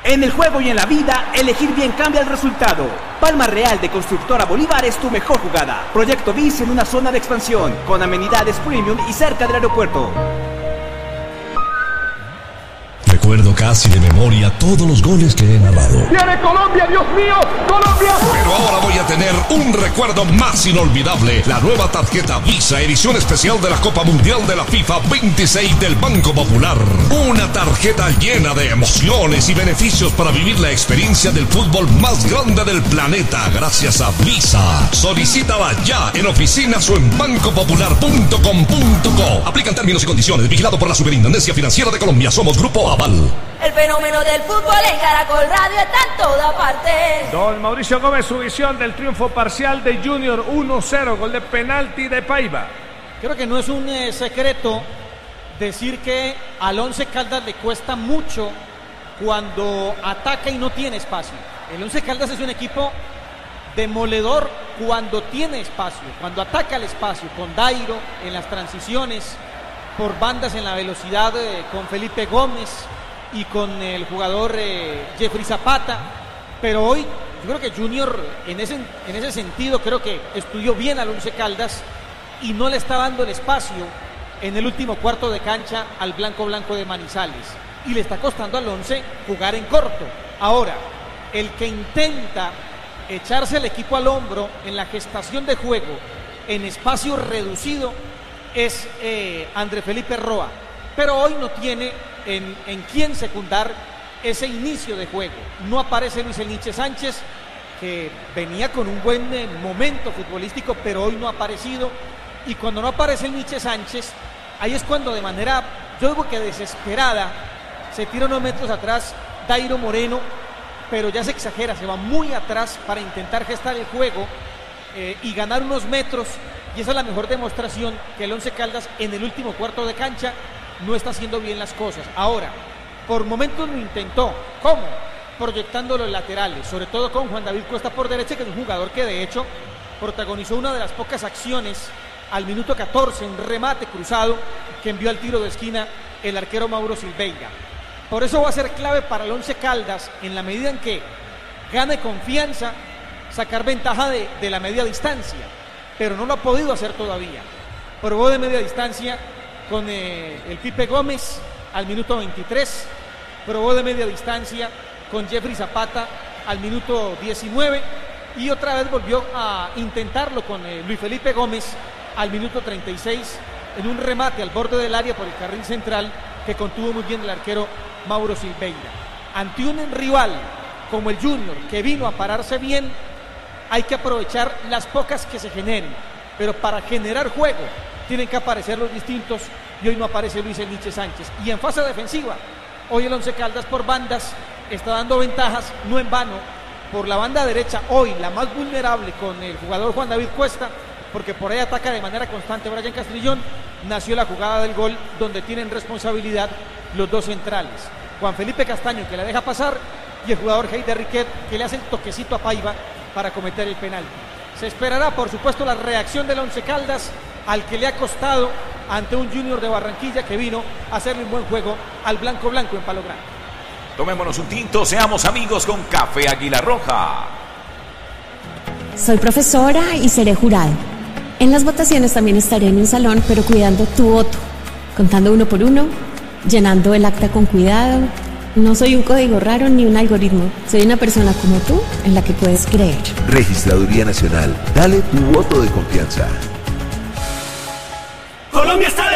En el juego y en la vida, elegir bien cambia el resultado. Palma Real de Constructora Bolívar es tu mejor jugada. Proyecto BIS en una zona de expansión, con amenidades premium y cerca del aeropuerto. Recuerdo casi de memoria todos los goles que he narrado. ¡Viene Colombia, Dios mío! ¡Colombia! Pero ahora voy a tener un recuerdo más inolvidable. La nueva tarjeta Visa, edición especial de la Copa Mundial de la FIFA 26 del Banco Popular. Una tarjeta llena de emociones y beneficios para vivir la experiencia del fútbol más grande del planeta gracias a Visa. Solicítala ya en oficinas o en bancopopular.com.co. Aplican términos y condiciones. Vigilado por la Superintendencia Financiera de Colombia. Somos Grupo Aval. El fenómeno del fútbol en Caracol Radio está en toda parte. Don Mauricio Gómez, su visión del triunfo parcial de Junior 1-0, gol de penalti de Paiva. Creo que no es un secreto decir que al Once Caldas le cuesta mucho cuando ataca y no tiene espacio. El Once Caldas es un equipo demoledor cuando tiene espacio, cuando ataca el espacio, con Dairo en las transiciones, por bandas en la velocidad con Felipe Gómez y con el jugador Jeffrey Zapata. Pero hoy yo creo que Junior en ese sentido creo que estudió bien al Once Caldas y no le está dando el espacio en el último cuarto de cancha al blanco de Manizales, y le está costando al Once jugar en corto. Ahora, el que intenta echarse el equipo al hombro en la gestación de juego en espacio reducido es André Felipe Roa, pero hoy no tiene en quién secundar ese inicio de juego. No aparece Luis El Niche Sánchez, que venía con un buen momento futbolístico, pero hoy no ha aparecido. Y cuando no aparece el Niche Sánchez, ahí es cuando de manera, yo digo que desesperada, se tira unos metros atrás Dairo Moreno, pero ya se exagera, se va muy atrás para intentar gestar el juego y ganar unos metros. Y esa es la mejor demostración que el Once Caldas en el último cuarto de cancha no está haciendo bien las cosas. Ahora, por momentos lo intentó. ¿Cómo? Proyectando los laterales, sobre todo con Juan David Cuesta por derecha, que es un jugador que de hecho protagonizó una de las pocas acciones al minuto 14, un remate cruzado que envió al tiro de esquina el arquero Mauro Silveira. Por eso va a ser clave para el Once Caldas, en la medida en que gane confianza, sacar ventaja de la media distancia, pero no lo ha podido hacer todavía. Probó de media distancia con el Pipe Gómez al minuto 23, probó de media distancia con Jeffrey Zapata al minuto 19 y otra vez volvió a intentarlo con Luis Felipe Gómez al minuto 36 en un remate al borde del área por el carril central que contuvo muy bien el arquero Mauro Silveira. Ante un rival como el Junior, que vino a pararse bien, hay que aprovechar las pocas que se generen, pero para generar juego tienen que aparecer los distintos, y hoy no aparece Luis El Niche Sánchez. Y en fase defensiva, hoy el Once Caldas por bandas está dando ventajas, no en vano. Por la banda derecha, hoy la más vulnerable con el jugador Juan David Cuesta, porque por ahí ataca de manera constante Brian Castrillón. Nació la jugada del gol donde tienen responsabilidad los dos centrales, Juan Felipe Castaño, que la deja pasar, y el jugador Heider Riquet, que le hace el toquecito a Paiva para cometer el penalti. Se esperará, por supuesto, la reacción del Once Caldas, al que le ha costado ante un Junior de Barranquilla que vino a hacerle un buen juego al blanco en Palo Grande. Tomémonos un tinto, seamos amigos con Café Águila Roja. Soy profesora y seré jurado. En las votaciones también estaré en un salón, pero cuidando tu voto, contando uno por uno, llenando el acta con cuidado. No soy un código raro ni un algoritmo. Soy una persona como tú, en la que puedes creer. Registraduría Nacional. Dale tu voto de confianza. Colombia está